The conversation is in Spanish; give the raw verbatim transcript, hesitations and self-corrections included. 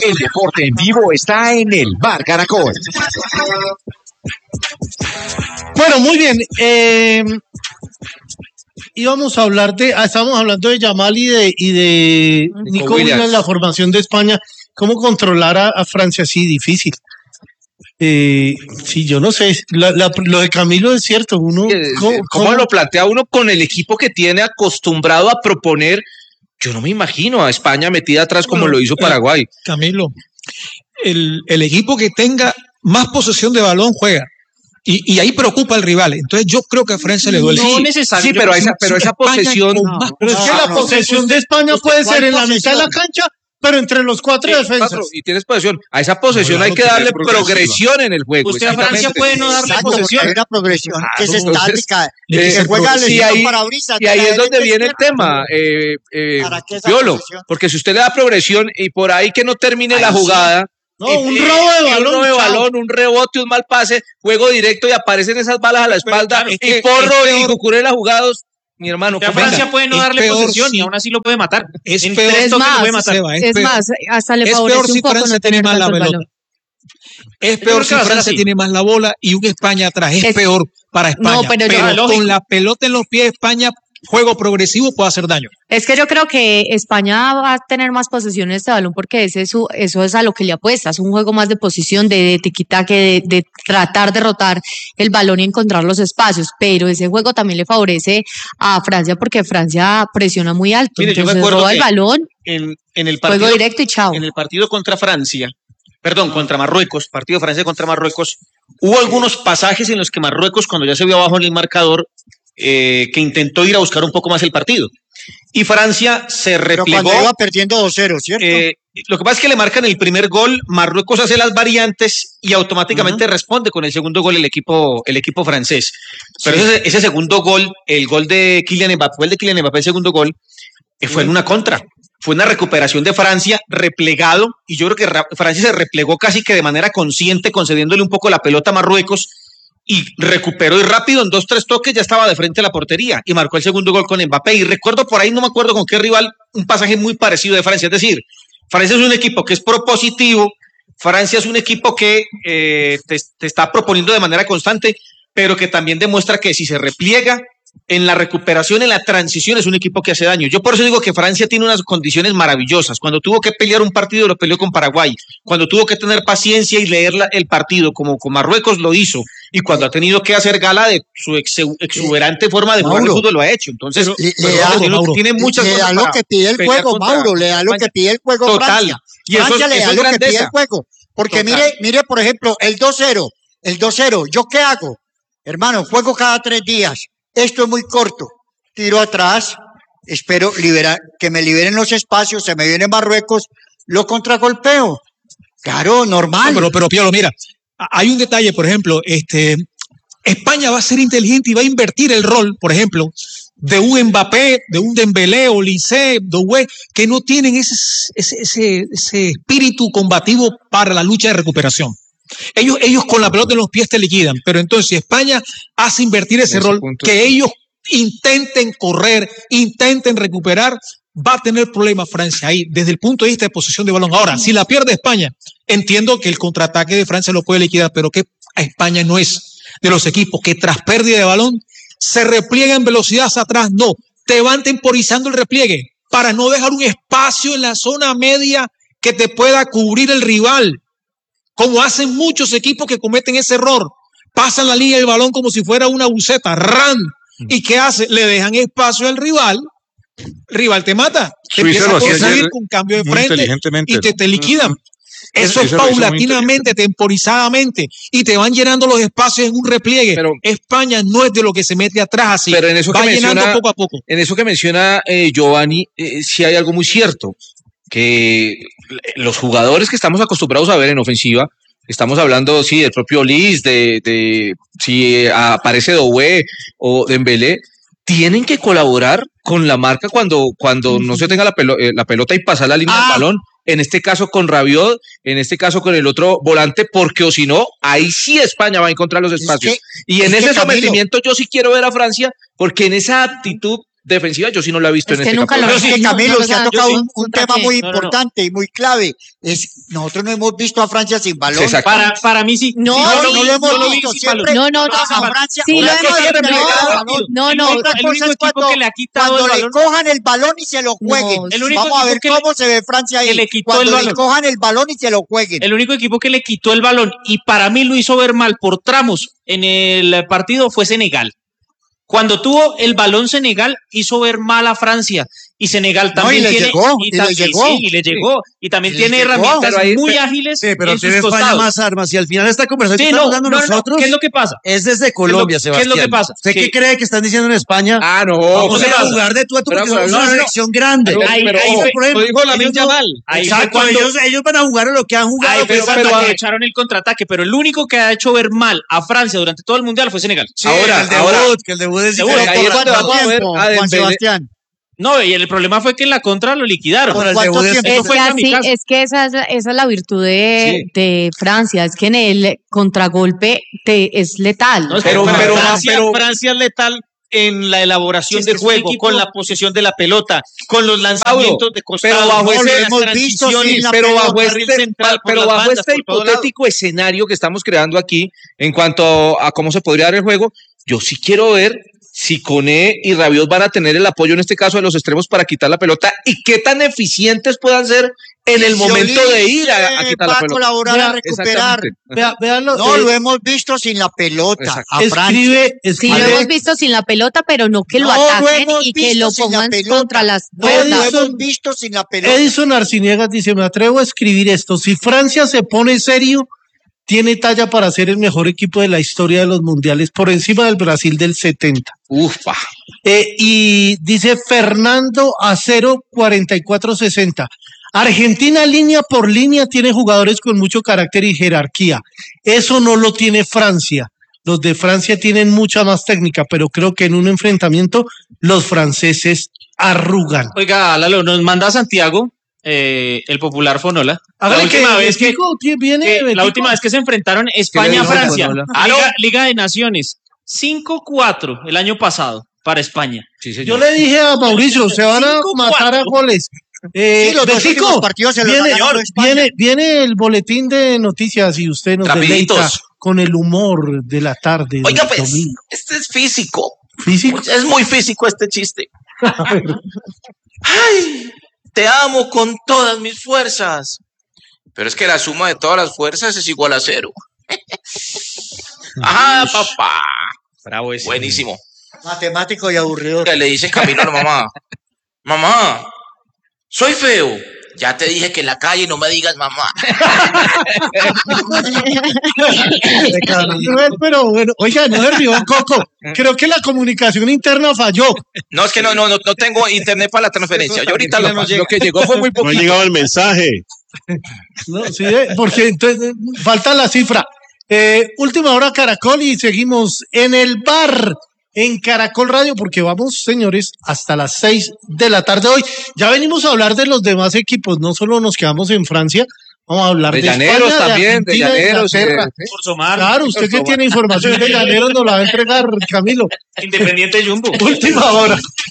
El deporte en vivo está en el Bar Caracol. Bueno, muy bien. Eh, íbamos a hablar de, ah, estábamos hablando de Yamal y de, y de Nico Williams, la formación de España. ¿Cómo controlar a, a Francia así? Difícil. Eh, sí, yo no sé. La, la, lo de Camilo es cierto. Uno, ¿Cómo, ¿Cómo, ¿Cómo lo plantea uno con el equipo que tiene acostumbrado a proponer? Yo no me imagino a España metida atrás como bueno, lo hizo Paraguay. Eh, Camilo, el, el equipo que tenga más posesión de balón juega. Y, y ahí preocupa al rival. Entonces yo creo que a Francia le duele. No sí, necesario. Sí, pero esa, pero esa posesión... No, más, pero es que no, la no, posesión no, de España puede ser en la mitad de la cancha, pero entre los cuatro sí, defensas. Cuatro, y tienes posesión. A esa posesión no, hay que darle progresión en el juego. Usted a Francia puede no darle Exacto, posesión. Hay una progresión ah, que es entonces, estática. Eh, que se juega al y ahí, para brisa, y ahí es donde viene el tema, eh, eh, Piolo. Porque si usted le da progresión y por ahí que no termine ahí la jugada... Sí. No, un robo de balón. Un robo de balón, un rebote, un mal pase, juego directo y aparecen esas balas a la espalda pero, y que, Porro y Cucurella jugados. Mi hermano, Francia puede no darle peor, posesión sí. y aún así lo puede matar. Es en peor, tres es más, lo puede matar. Seba, es, es peor. más, hasta le es favorece peor un si poco Francia no tiene más la pelota. pelota. Es peor si Francia así. tiene más la bola y un España atrás. Es, es peor para España. No, pero pero yo, con la pelota en los pies, España, juego progresivo, puede hacer daño. Es que yo creo que España va a tener más posesión de este balón porque ese es su, eso es a lo que le apuesta. Es un juego más de posición, de tiquitaque, de, de tratar de rotar el balón y encontrar los espacios. Pero ese juego también le favorece a Francia porque Francia presiona muy alto. Mire, entonces yo me acuerdo roba el balón, en, en el partido, juego directo y chao. En el partido contra Francia, perdón, contra Marruecos, partido Francia contra Marruecos, hubo algunos pasajes en los que Marruecos, cuando ya se vio abajo en el marcador, Eh, que intentó ir a buscar un poco más el partido. Y Francia se replegó. Pero cuando iba perdiendo dos cero, ¿cierto? Eh, lo que pasa es que le marcan el primer gol, Marruecos hace las variantes y automáticamente uh-huh. responde con el segundo gol el equipo, el equipo francés. Pero sí. ese, ese segundo gol, el gol de Kylian Mbappé, el de Kylian Mbappé, el segundo gol, eh, fue en una contra. Fue una recuperación de Francia replegado y yo creo que Francia se replegó casi que de manera consciente, concediéndole un poco la pelota a Marruecos. Y recuperó y rápido, en dos, tres toques, ya estaba de frente a la portería y marcó el segundo gol con Mbappé. Y recuerdo por ahí, no me acuerdo con qué rival, un pasaje muy parecido de Francia. Es decir, Francia es un equipo que es propositivo, Francia es un equipo que eh, te, te está proponiendo de manera constante, pero que también demuestra que si se repliega en la recuperación, en la transición, es un equipo que hace daño. Yo por eso digo que Francia tiene unas condiciones maravillosas. Cuando tuvo que pelear un partido, lo peleó con Paraguay. Cuando tuvo que tener paciencia y leer la, el partido, como con Marruecos, lo hizo. Y cuando ha tenido que hacer gala de su ex, exuberante eh, forma de jugar el fútbol, lo ha hecho. Entonces, pero, le, pero, le da, tiene, Mauro, tiene muchas le da lo que pide el juego, Mauro, le da lo que pide el juego Total. Francia. Y eso, Francia le da eso lo grandeza. que pide el juego. Porque Total. mire, mire, por ejemplo, el dos cero, el dos cero, ¿yo qué hago? Hermano, juego cada tres días. Esto es muy corto. Tiro atrás, espero liberar, que me liberen los espacios, se me viene Marruecos, lo contragolpeo. Claro, normal. No, pero, pero Piolo, mira, hay un detalle, por ejemplo, este, España va a ser inteligente y va a invertir el rol, por ejemplo, de un Mbappé, de un Dembélé, Olise, Doué, que no tienen ese, ese, ese, ese espíritu combativo para la lucha de recuperación. Ellos, ellos con la pelota en los pies te liquidan, pero entonces si España hace invertir ese, ese rol, punto. que ellos intenten correr, intenten recuperar, va a tener problemas Francia ahí, desde el punto de vista de posesión de balón. Ahora, si la pierde España, entiendo que el contraataque de Francia lo puede liquidar, pero que España no es de los equipos que tras pérdida de balón se repliega en velocidad hacia atrás, no, te van temporizando el repliegue para no dejar un espacio en la zona media que te pueda cubrir el rival, como hacen muchos equipos que cometen ese error, pasan la línea del balón como si fuera una buceta, ran. ¿Y qué hace? Le dejan espacio al rival, el rival te mata, te Suiza empieza a conseguir con cambio de frente y te, te liquidan. Eso es paulatinamente, temporizadamente, y te van llenando los espacios en un repliegue. Pero España no es de lo que se mete atrás así, pero en eso va que llenando menciona, poco a poco. En eso que menciona eh, Giovanni, eh, sí hay algo muy cierto, que los jugadores que estamos acostumbrados a ver en ofensiva, estamos hablando, sí, del propio Liz, de, de si aparece Doué o Dembélé, tienen que colaborar con la marca cuando, cuando no se tenga la, pelo, eh, la pelota y pasar la línea ah. del balón, en este caso con Rabiot, en este caso con el otro volante, porque o si no, ahí sí España va a encontrar los espacios. Es que, y en ese sometimiento yo sí quiero ver a Francia, porque en esa actitud defensiva yo sí no la he visto Es en que este nunca lo campeonato. Pero sí, no, Camilo, no lo se ha saben. tocado Yo sí, un, un ¿contra tema qué? muy No, no, no. importante y muy clave. Es, nosotros no hemos visto a Francia sin balón. Exacto. Para, para mí sí. No, sí, No, sí, no lo hemos yo lo vi visto. sin Siempre balón. No, no, vamos no, a no. Francia. Sí, lo Francia hemos siempre no, le gana el balón. no, Y no, otra el cosa único es equipo cuando, que le ha quitado cuando el le balón- cojan el balón y se lo jueguen. No, El único Vamos a ver equipo que le- cómo se ve Francia ahí. que le quitó Cuando el le balón. cojan el balón y se lo jueguen. El único equipo que le quitó el balón y para mí lo hizo ver mal por tramos en el partido fue Senegal. Cuando tuvo el balón Senegal hizo ver mal a Francia y Senegal No, también y le tiene llegó, y, y le tam- y llegó. sí, y le llegó y también Y le tiene llegó. herramientas Pero ahí- muy pero- ágiles Sí, pero en tiene sus España costados. más armas y al final esta conversación Sí, que no, estamos dando no, no, nosotros ¿qué es lo que pasa? es desde Colombia, ¿Qué es Sebastián. lo que pasa? ¿Usted Que- qué cree que están diciendo en España? Ah, no. Vamos ¿qué a ir a pasa? jugar de tú a tú Pero, porque pero, somos no, una no, no. selección grande. Pero- Ahí- pero, ahí ojo, fue- por ejemplo, Lo dijo Lamine ellos no- Yamal. Ahí fue Exacto, cuando- ellos, ellos van a jugar a lo que han jugado. Ahí fue pues, cuando pero- aprovecharon el contraataque, pero el único que ha hecho ver mal a Francia durante todo el mundial fue Senegal. sí, ahora, el debut, ahora- que el debut es Debut, diferente. ahí es ¿Por donde cuánto vamos a ver tiempo, a Juan Dembélé. Sebastián? No, y el problema fue que en la contra lo liquidaron. Por el ¿Cuánto debut de- tiempo? Eso Es fue que en así, kamikaze. es que esa es, la- esa es la virtud de, de Francia, es que en el contragolpe te, es letal. No, es Pero- que pero- Francia, pero- Francia es letal en la elaboración Sí, es del que es un juego, equipo- con la posesión de la pelota, con los lanzamientos de costado, pero bajo con ese- las hemos visto, transiciones, sí, la pero pelota, bajo carril este, central, por pero las bajo bandas, este por todo lado. hipotético escenario que estamos creando aquí en cuanto a cómo se podría dar el juego, yo sí quiero ver si Koné y Rabiot van a tener el apoyo en este caso de los extremos para quitar la pelota y qué tan eficientes puedan ser en el Si momento Olise de ir a, a quitar va la a pelota. colaborar a Vea, recuperar. Exactamente. Vea, véanlo, No, eh, lo hemos visto sin la pelota. Exacto. A Francia. escribe, Sí, escribe, lo hemos visto sin la pelota, pero no que lo No, lo ataquen hemos y que visto lo sin la pongan pelota. contra las No, lo cuerdas. hemos visto sin la pelota. Edison Arciniegas dice, me atrevo a escribir esto, si Francia se pone serio, tiene talla para ser el mejor equipo de la historia de los mundiales, por encima del Brasil del setenta. Ufa. Eh, y dice Fernando Acero cuarenta y cuatro sesenta. Argentina línea por línea tiene jugadores con mucho carácter y jerarquía. Eso no lo tiene Francia. Los de Francia tienen mucha más técnica, pero creo que en un enfrentamiento los franceses arrugan. Oiga, Lalo, nos manda Santiago, eh, el popular Fonola. La Hágale última, vez que, Betico, tío, viene que- la Betico. última vez que se enfrentaron ¿Qué le España-Francia, dijo Liga, Liga de Naciones, cinco cuatro el año pasado para España. Sí, Yo señor. le dije a Mauricio, se van a Cinco, matar a cuatro. goles. Eh, Sí, los dos Betico, últimos partidos se los viene, ha ganado España. viene, viene el boletín de noticias y usted nos Rapiditos. deleita con el humor de la tarde. Oiga, del pues, domingo. este es físico. Físico. Es muy físico este chiste. Ay, te amo con todas mis fuerzas. Pero es que la suma de todas las fuerzas es igual a cero. Ajá, papá. Bravo ese. Buenísimo. Matemático y aburrido. Le dice Camilo a la mamá. Mamá, soy feo. Ya te dije que en la calle no me digas mamá. Pero bueno, oiga, no se rió, Coco. Creo que la comunicación interna falló. No, es que no, no, no, no tengo internet para la transferencia. Yo ahorita lo, Lo que llegó fue muy No ha poquito. llegado el mensaje. No, sí, eh, porque entonces eh, falta la cifra. Eh, última hora Caracol y seguimos en el bar en Caracol Radio porque vamos, señores, hasta las seis de la tarde hoy. Ya venimos a hablar de los demás equipos, no solo nos quedamos en Francia, vamos a hablar De de, llaneros España, también, de Argentina, llaneros. y de- Inglaterra. Por Somar, Claro, usted que tiene información de llaneros nos la va a entregar, Camilo. Independiente Jumbo. Última hora.